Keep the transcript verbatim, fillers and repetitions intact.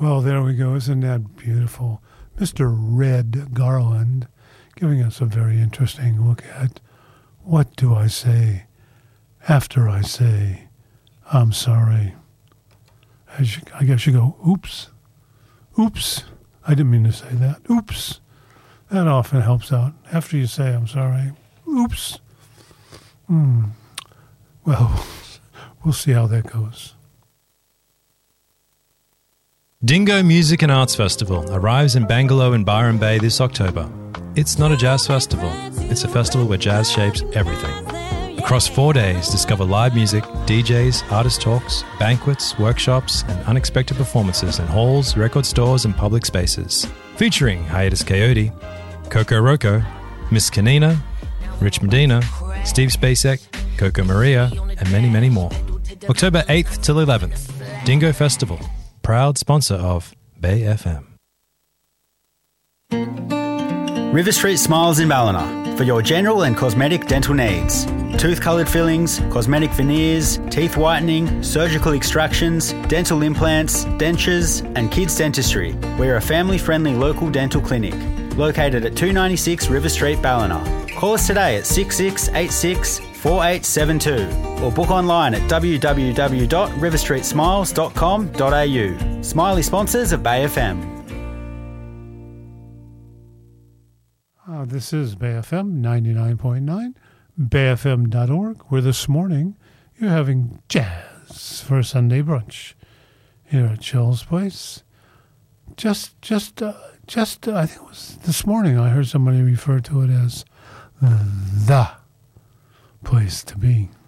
Well, there we go. Isn't that beautiful? Mister Red Garland giving us a very interesting look at what do I say after I say I'm sorry. As you, I guess you go, oops, oops. I didn't mean to say that. Oops. That often helps out. After you say I'm sorry, oops. Hmm. Well, we'll see how that goes. Dingo Music and Arts Festival arrives in Bangalore in Byron Bay this October. It's not a jazz festival. It's a festival where jazz shapes everything. Across four days, discover live music, D Js, artist talks, banquets, workshops, and unexpected performances in halls, record stores, and public spaces. Featuring Hiatus Coyote, Coco Roco, Miss Kanina, Rich Medina, Steve Spacek, Coco Maria, and many, many more. October eighth till eleventh, Dingo Festival, proud sponsor of Bay F M. River Street Smiles in Ballina for your general and cosmetic dental needs. Tooth-coloured fillings, cosmetic veneers, teeth whitening, surgical extractions, dental implants, dentures, and kids' dentistry. We're a family-friendly local dental clinic located at two ninety-six River Street, Ballina. Call us today at six six eight six, four eight seven two or book online at w w w dot river street smiles dot com dot a u. Smiley sponsors of Bay F M. Uh, this is Bay F M ninety-nine point nine, bay f m dot org, where this morning you're having jazz for Sunday brunch here at Shell's Place. Just, just, uh, just, uh, I think it was this morning I heard somebody refer to it as the place to be.